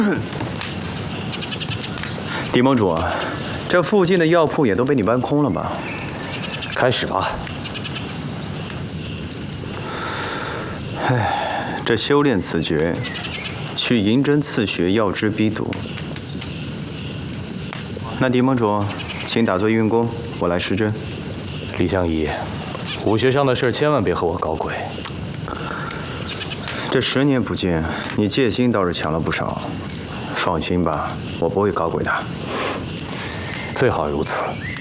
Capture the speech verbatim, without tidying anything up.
狄盟主，这附近的药铺也都被你搬空了吧？ 开始吧。 唉，这修炼此诀，需银针刺血，药汁逼毒。那狄盟主，请打坐运功，我来施针。 李相夷，武学上的事千万别和我搞鬼。 这十年不见，你戒心倒是强了不少。放心吧，我不会搞鬼的。 最好如此。